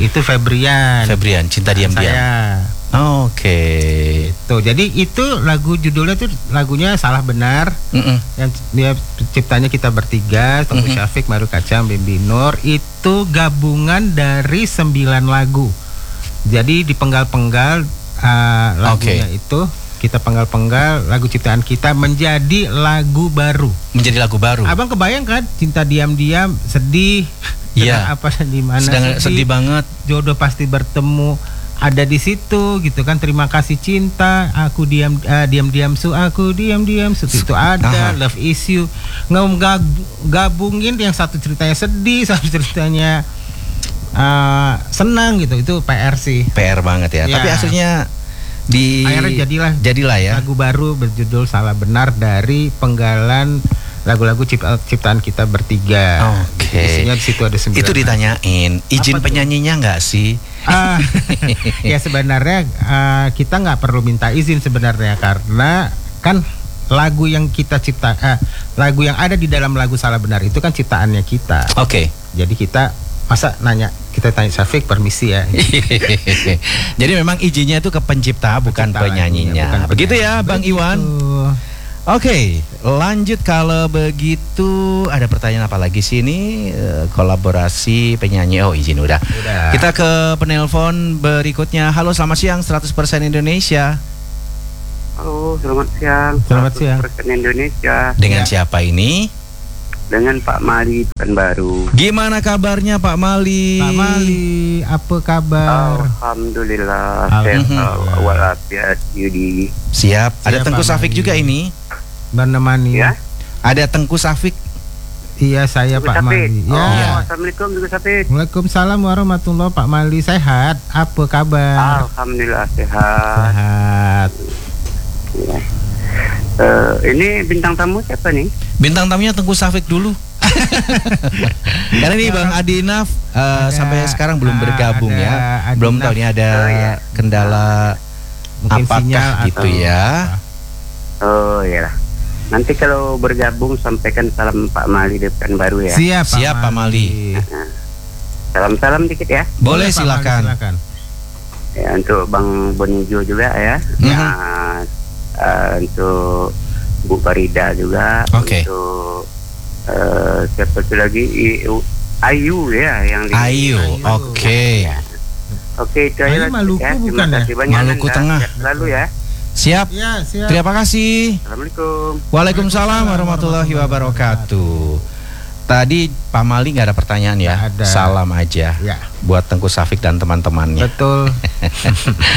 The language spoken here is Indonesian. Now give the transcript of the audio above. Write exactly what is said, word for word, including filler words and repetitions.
itu Febrian. Febrian, Cinta Diam-Diam. Saya. Oke. Okay. Tuh, jadi itu lagu judulnya tuh lagunya Salah Benar. Mm-mm. Yang dia ciptanya Kita Bertiga, Tengku Mm-hmm. Syafiq, Maru Kacang, Bimbi Nur. Itu gabungan dari sembilan lagu. Jadi dipenggal-penggal uh, lagunya okay. itu kita penggal-penggal lagu ciptaan kita menjadi lagu baru. Menjadi lagu baru. Abang kebayang kan Cinta Diam-Diam sedih. Iya. Apa di mana sedang sedih, sedih banget. Jodoh Pasti Bertemu ada di situ gitu kan. Terima Kasih Cinta, Aku Diam uh, Diam-Diam Su, Aku Diam-Diam Su itu ada. Aha. Love Is You. Gabungin yang satu ceritanya sedih, satu ceritanya uh, senang gitu. Itu P R sih. P R banget ya. ya. Tapi aslinya di akhirnya jadilah jadilah ya lagu baru berjudul Salah Benar dari penggalan lagu-lagu cipta, ciptaan Kita Bertiga. Oke. Okay. Isinya di situ ada sembilan. Itu ditanyain izin apa penyanyinya nggak sih? Uh, ya sebenarnya uh, kita nggak perlu minta izin sebenarnya karena kan lagu yang kita cipta, uh, lagu yang ada di dalam lagu Salah Benar itu kan ciptaannya kita. Oke. Okay. Jadi kita masa nanya kita tanya Syafiq permisi ya. Jadi memang izinnya itu ke pencipta bukan pencipta penyanyinya. Bukan begitu ya Bang begitu. Iwan. Oke, okay, lanjut kalau begitu ada pertanyaan apa lagi sih ini e, kolaborasi penyanyi. Oh izin udah. udah. Kita ke penelpon berikutnya. Halo selamat siang seratus persen Indonesia. Halo selamat siang. Selamat siang. seratus persen Indonesia. Dengan ya. Siapa ini? Dengan Pak Mali Pekanbaru. Gimana kabarnya Pak Mali? Pak Mali, apa kabar? Alhamdulillah, sehat walafiat Yudi. Siap. Ada Siap, Tengku Syafiq juga ini. Menemani. Ya. Ada Tengku Syafiq. Iya saya Tengku Pak Syafiq. Mali. Oh, ya. Assalamualaikum Tengku Syafiq. Waalaikumsalam warahmatullahi Pak Mali. Sehat? Apa kabar? Alhamdulillah sehat. Sehat. Ya. Uh, ini bintang tamu siapa nih? Bintang tamunya Tengku Syafiq dulu. Karena ini Bang Adinaf uh, ada, sampai sekarang belum bergabung ada, ya. Adinaf. Belum tahu ini ada oh, ya. kendala mungkin apakah gitu atau... ya. Oh iya lah. Nanti kalau bergabung sampaikan salam Pak Mali di Pekanbaru ya. Siap Pak Siap, Pak Mali. Salam-salam dikit ya. Boleh, Boleh silakan. Mali, silakan. Ya untuk Bang Bonijo juga ya. Mm-hmm. Nah, uh, untuk Bu Farida juga. Oke. Okay. Untuk uh, siapa tuh lagi? I, Ayu ya yang di Ayu. Oke. Okay. Ya. Oke, itu aja. Maluku ya. bukan ya? Maluku Tengah. Lalu ya. Siap. Ya, siap. Terima kasih. Assalamualaikum. Waalaikumsalam warahmatullahi wabarakatuh. Tadi Pak Mali nggak ada pertanyaan ya? Ada. Salam aja. Ya. Buat Tengku Syafiq dan teman-temannya. Betul.